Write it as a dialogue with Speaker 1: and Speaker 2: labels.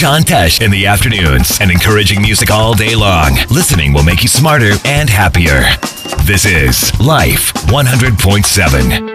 Speaker 1: John Tesh in the afternoons and encouraging music all day long. Listening will make you smarter and happier. This is Life 100.7.